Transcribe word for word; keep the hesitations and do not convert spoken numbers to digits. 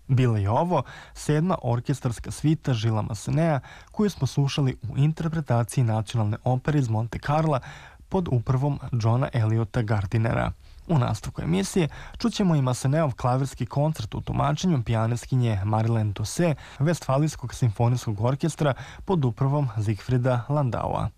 Bila je ovo sedma orkestarska svita Žila Massenea koju smo slušali u interpretaciji nacionalne opere iz Monte Carla pod upravom Johna Eliota Gardinera. U nastavku emisije čućemo i Masseneov klavirski koncert u tumačenju pijanistkinje Marilyn Doucet Vestfalijskog simfonijskog orkestra pod upravom Zigfrida Landaua.